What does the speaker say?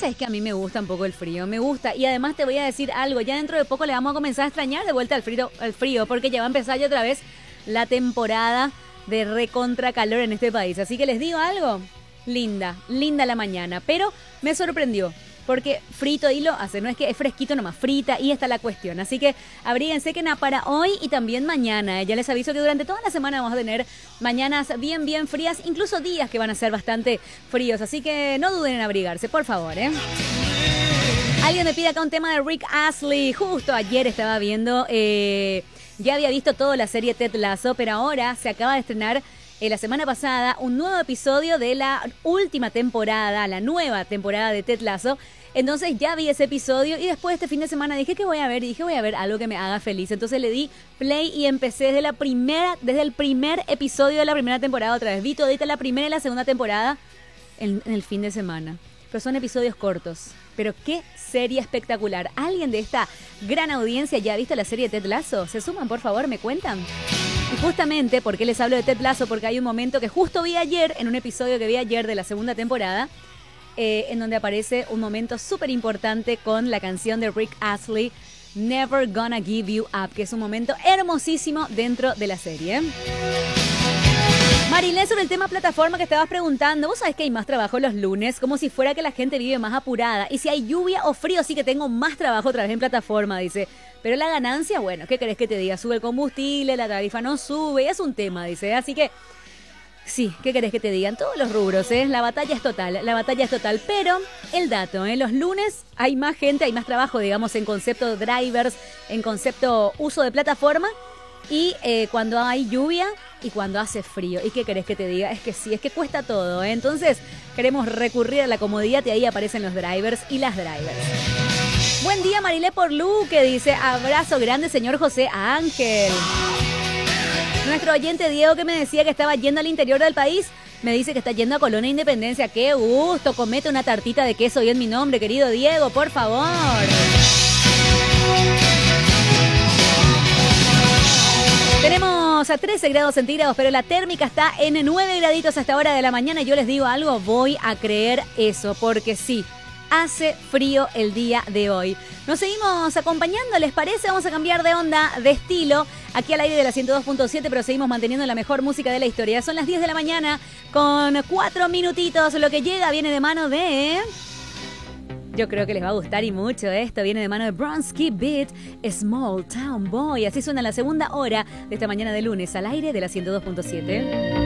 sabes que a mí me gusta un poco el frío, me gusta. Y además te voy a decir algo, ya dentro de poco le vamos a comenzar a extrañar de vuelta al frío, porque ya va a empezar ya otra vez la temporada de recontra calor en este país. Así que les digo algo, linda la mañana, pero me sorprendió. Porque frito y lo hace, no es que es fresquito nomás, frita y está la cuestión. Así que abríguense que para hoy y también mañana. Ya les aviso que durante toda la semana vamos a tener mañanas bien frías, incluso días que van a ser bastante fríos. Así que no duden en abrigarse, por favor, ¿eh? Alguien me pide acá un tema de Rick Astley. Justo ayer estaba viendo, ya había visto toda la serie Ted Lasso, pero ahora se acaba de estrenar la semana pasada un nuevo episodio de la última temporada, la nueva temporada de Ted Lasso. Entonces ya vi ese episodio y después este fin de semana dije que voy a ver y dije voy a ver algo que me haga feliz. Entonces le di play y empecé desde el primer episodio de la primera temporada otra vez. Vi todita la primera y la segunda temporada en el fin de semana. Pero son episodios cortos. Pero qué serie espectacular. ¿Alguien de esta gran audiencia ya ha visto la serie Ted Lasso? ¿Se suman, por favor? ¿Me cuentan? Y justamente, ¿por qué les hablo de Ted Lasso? Porque hay un momento que justo vi ayer, en un episodio que vi ayer de la segunda temporada, en donde aparece un momento súper importante con la canción de Rick Astley, Never Gonna Give You Up, que es un momento hermosísimo dentro de la serie. Marilén, sobre el tema plataforma que estabas preguntando, vos sabés que hay más trabajo los lunes, como si fuera que la gente vive más apurada. Y si hay lluvia o frío, sí que tengo más trabajo otra vez en plataforma, dice. Pero la ganancia, bueno, ¿qué querés que te diga? Sube el combustible, la tarifa no sube, es un tema, dice. Así que, sí, ¿qué querés que te digan? Todos los rubros, ¿eh? La batalla es total. Pero el dato, los lunes hay más gente, hay más trabajo, digamos, en concepto drivers, en concepto uso de plataforma. Y cuando hay lluvia y cuando hace frío. ¿Y qué querés que te diga? Es que sí, es que cuesta todo, ¿eh? Entonces queremos recurrir a la comodidad y ahí aparecen los drivers y las drivers. Buen día, Marilé Porlu, que dice, abrazo grande, señor José Ángel. Nuestro oyente Diego, que me decía que estaba yendo al interior del país, me dice que está yendo a Colonia Independencia. ¡Qué gusto! Comete una tartita de queso y en mi nombre, querido Diego, por favor. Tenemos a 13 grados centígrados, pero la térmica está en 9 graditos a esta hora de la mañana. Y yo les digo algo, voy a creer eso, porque sí, hace frío el día de hoy. Nos seguimos acompañando, ¿les parece? Vamos a cambiar de onda, de estilo, aquí al aire de la 102.7, pero seguimos manteniendo la mejor música de la historia. Son las 10 de la mañana con 4 minutitos. Lo que llega viene de mano de... Yo creo que les va a gustar y mucho esto. Viene de mano de Bronski Beat, Small Town Boy. Así suena la segunda hora de esta mañana de lunes al aire de la 102.7.